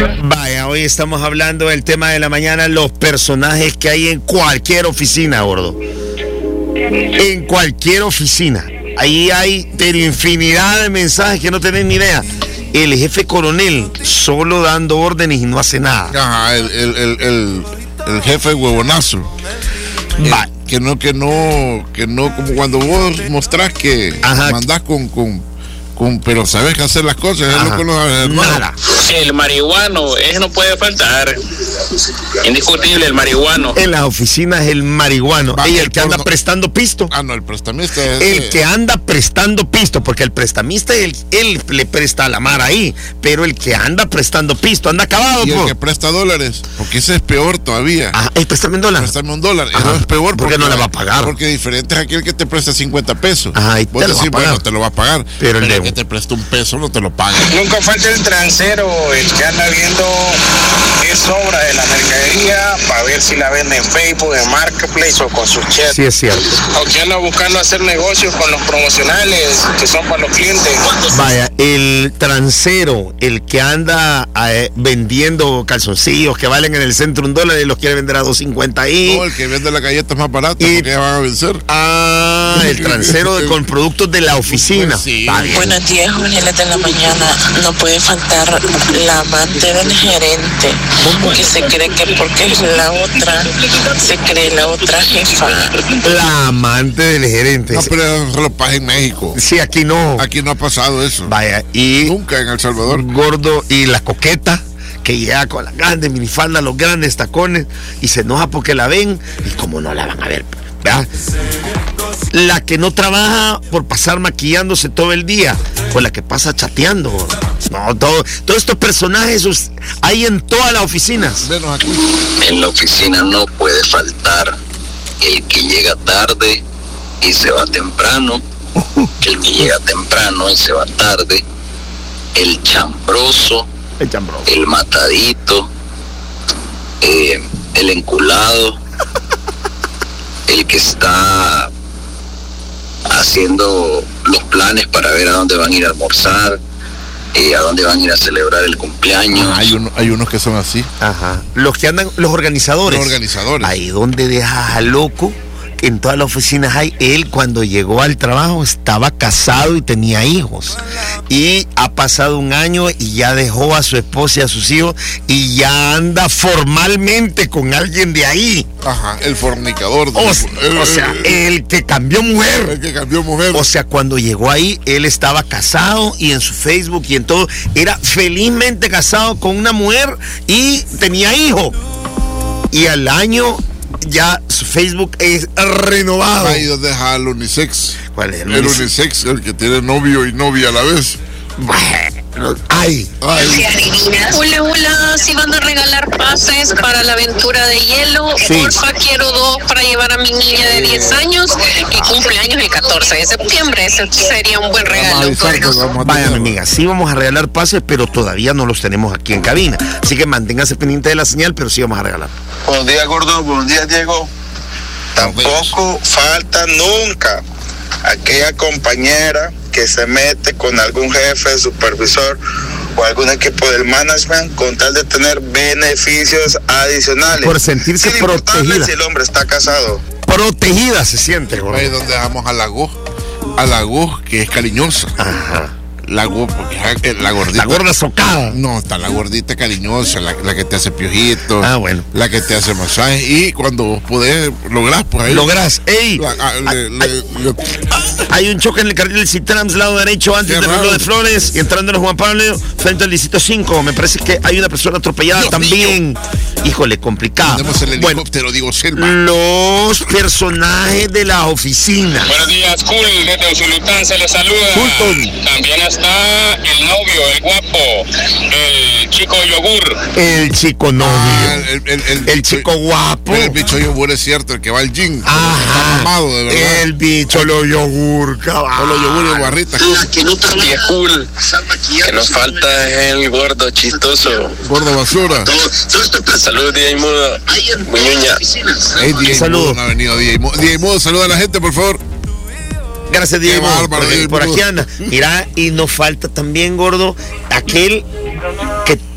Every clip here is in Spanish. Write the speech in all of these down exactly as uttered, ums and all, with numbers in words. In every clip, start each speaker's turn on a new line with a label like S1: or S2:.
S1: Vaya, hoy estamos hablando del tema de la mañana, los personajes que hay en cualquier oficina, gordo. En cualquier oficina. Ahí hay pero infinidad de mensajes que no tenés ni idea. El jefe coronel solo dando órdenes y no hace nada.
S2: Ajá, el, el, el, el, el jefe huevonazo.
S1: Va.
S2: Eh, que no, que no, que no, como cuando vos mostrás que
S1: Ajá.
S2: mandás con, con, con, pero sabes que hacer las cosas, es lo que no sabes,
S1: nada.
S3: El marihuano, ese no puede faltar. Indiscutible el marihuano.
S1: En las oficinas el marihuano.
S2: Va,
S1: Y
S2: el
S1: el que anda
S2: porno-
S1: prestando pisto.
S2: Ah, no, el prestamista es
S1: El que anda prestando pisto, porque el prestamista, él, él le presta a la mar ahí, pero el que anda prestando pisto, anda acabado,
S2: y el
S1: po.
S2: que presta dólares, porque ese es peor todavía.
S1: Ajá, ey, préstame un dólar.
S2: Préstame un dólar,
S1: Ajá.
S2: eso es peor
S1: ¿Por qué no le va a pagar?
S2: Porque diferente es aquel que te presta cincuenta pesos.
S1: Ajá, y
S2: vos
S1: te lo va
S2: decís,
S1: a pagar.
S2: bueno, te lo va a pagar,
S1: Pero el
S2: el
S1: de-
S2: que te presta un peso no te lo paga.
S4: Nunca falta el transero, el que anda viendo qué sobra de la mercadería para ver si la vende en Facebook, en Marketplace o con sus chats.
S1: Sí, es cierto.
S4: O que anda buscando hacer negocios con los promocionales que son para los clientes.
S1: Vaya, el transero, el que anda eh, vendiendo calzoncillos que valen en el centro un dólar y los quiere vender a dos cincuenta ahí.
S2: No, el que vende la galleta es más barata
S1: Y-
S2: porque ya van a vencer.
S1: Ah, el transero de- con productos de la oficina.
S2: Sí.
S1: Está bien.
S5: Buenos días, jóvenes de la mañana. No puede faltar la amante del gerente, que se cree que porque es la otra, se cree la otra jefa.
S1: La amante del gerente.
S2: No, pero eso solo pasa en México.
S1: Sí, aquí no.
S2: Aquí no ha pasado eso.
S1: Vaya, y
S2: Nunca en El Salvador.
S1: gordo y la coqueta que llega con las grandes minifaldas, los grandes tacones y se enoja porque la ven y como no la van a ver, ¿verdad? La que no trabaja por pasar maquillándose todo el día, o la que pasa chateando. No, todo, todos estos personajes us- hay en todas las oficinas.
S2: Venos aquí.
S3: En la oficina no puede faltar el que llega tarde y se va temprano, el que llega temprano y se va tarde, el chambroso,
S1: El chambro.
S3: el matadito, eh, el enculado, el que está haciendo los planes para ver a dónde van a ir a almorzar, eh, a dónde van a ir a celebrar el cumpleaños.
S2: Ah, hay, uno, hay unos que son así.
S1: Ajá. Los que andan, los organizadores.
S2: Los organizadores.
S1: Ahí donde dejas a loco, en todas las oficinas hay. Él cuando llegó al trabajo estaba casado y tenía hijos. Y ha pasado un año y ya dejó a su esposa y a sus hijos y ya anda formalmente con alguien de ahí.
S2: Ajá, el fornicador.
S1: O, o sea, el que cambió mujer.
S2: el que cambió mujer.
S1: O sea, cuando llegó ahí, él estaba casado y en su Facebook y en todo, era felizmente casado con una mujer y tenía hijo. Y al año ya su Facebook es renovado.
S2: Ahí donde deja al unisex.
S1: ¿Cuál es el
S2: El
S1: unisex?
S2: unisex, el que tiene novio y novia a la vez.
S1: Bueno, ay,
S2: Ay,
S6: Hola, hola, si van a regalar pases para la aventura de hielo,
S1: Sí.
S6: porfa, quiero dos para llevar a mi niña de diez años y cumpleaños el catorce de septiembre, ese sería un buen
S2: vamos a
S6: regalo.
S2: avisar, pues, vamos a
S1: vaya, mi
S2: tener-
S1: amiga, sí vamos a regalar pases, pero todavía no los tenemos aquí en cabina. Así que manténgase pendiente de la señal, pero sí vamos a regalar.
S4: Buenos días, gordo. Buenos días, Diego. Tampoco falta nunca aquella compañera que se mete con algún jefe, supervisor o algún equipo del management con tal de tener beneficios adicionales.
S1: Por sentirse
S4: Sin importarle
S1: protegida.
S4: si el hombre está casado.
S1: Protegida se siente, gordo.
S2: Ahí donde dejamos a la Go. A la Go, que es cariñosa.
S1: Ajá.
S2: La Go, porque es la gordita.
S1: La gorda socada.
S2: No, está la gordita cariñosa, la, la que te hace piojitos.
S1: Ah, bueno.
S2: La que te hace masaje. Y cuando vos podés, lográs, pues ahí.
S1: Logras, ey,
S2: La- ah, le- le- le-
S1: hay un choque en el carril del Citrans, lado derecho, antes
S2: Qué
S1: del
S2: raro.
S1: reloj de Flores, y entrando en el Juan Pablo, frente al distrito cinco. Me parece que hay una persona atropellada
S2: Dios
S1: también. Híjole, complicado.
S2: Tenemos el
S1: Bueno,
S2: helicóptero, digo, Selva.
S1: los personajes de la oficina.
S3: Buenos días, Cool, desde Usulután se les saluda.
S1: Cool.
S3: También está el novio, el guapo, el chico yogur.
S1: El chico
S2: Ah,
S1: novio.
S2: el, el- el-
S1: El chico guapo.
S2: El bicho yogur es cierto, el que va al gym. Está
S1: Ajá.
S2: mamado, de verdad.
S1: El bicho, lo yogur, cabrón.
S2: Solo yogur y barritas.
S3: Y es cool. Que nos falta es el gordo chistoso.
S2: Gordo basura.
S3: Saludos, Día y Mudo. Muñuña.
S2: Hey, D J
S1: Saludos.
S2: Modo no ha venido. D J Modo, D J Modo, saluda a la gente, por favor.
S1: Gracias,
S2: Qué
S1: Diego.
S2: bárbaro,
S1: Por,
S2: Diego.
S1: por aquí anda. Mira, y nos falta también, gordo, aquel que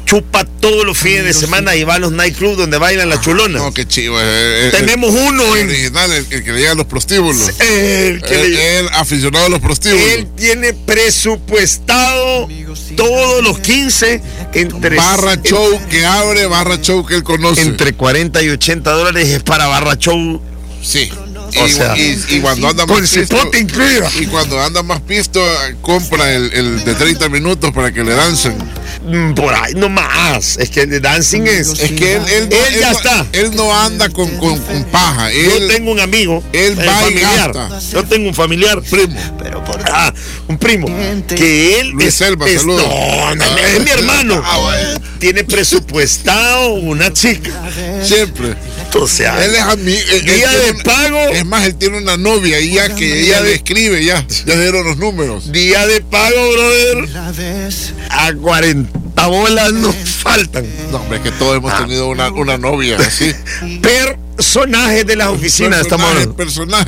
S1: chupa todos los fines de semana y va a los nightclubs donde bailan las chulonas.
S2: No, qué chivo. Eh, eh,
S1: Tenemos
S2: el,
S1: uno
S2: el
S1: en...
S2: original, el, el que le llega a los prostíbulos.
S1: El, que
S2: el,
S1: le...
S2: el aficionado a los prostíbulos.
S1: Él tiene presupuestado todos los quince entre...
S2: Barra show en, que abre, barra show que él conoce.
S1: Entre cuarenta y ochenta dólares es para barra show.
S2: Sí.
S1: O
S2: y,
S1: sea,
S2: y, y cuando anda
S1: con
S2: más pisto,
S1: cipote incluido.
S2: Y cuando anda más pisto, compra el, el de treinta minutos para que le dancen.
S1: Por ahí no más. Es que el de dancing es.
S2: Es que él, él,
S1: él, él ya
S2: no,
S1: está.
S2: Él no anda con, con, con paja. Él,
S1: Yo tengo un amigo.
S2: Él
S1: eh,
S2: va
S1: familiar.
S2: y gasta.
S1: Yo tengo un familiar.
S2: Primo.
S1: Ah, un primo. Que él.
S2: Luis
S1: es,
S2: Selva,
S1: es,
S2: saludos.
S1: No, no, no, es mi hermano. Tiene presupuestado una chica.
S2: Siempre.
S1: O sea,
S2: él es amigo.
S1: Día de
S2: una,
S1: pago.
S2: Es más, él tiene una novia y ya que ella le escribe, ya. Ya dieron los números.
S1: Día de pago, brother. A cuarenta bolas nos faltan.
S2: No, hombre, es que todos hemos tenido una, una novia así.
S1: Personajes de las oficinas,
S2: personaje,
S1: estamos hablando.
S2: Personaje.